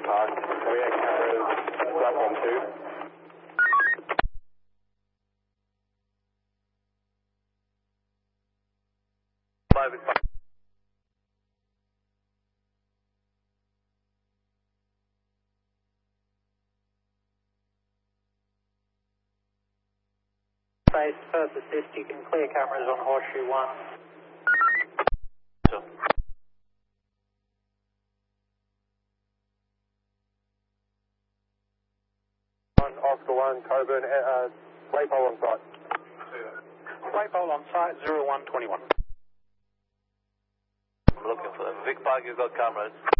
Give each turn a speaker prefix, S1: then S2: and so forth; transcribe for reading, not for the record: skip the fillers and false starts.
S1: Park. We have cameras, platform 2.
S2: Base, first assist, you can clear cameras on Horseshoe 1.
S1: Sure. Oscar 1, Coburn, waypole on site.
S2: Waypole on site, 0121.
S1: I'm looking for them. Vic Park, you've got cameras.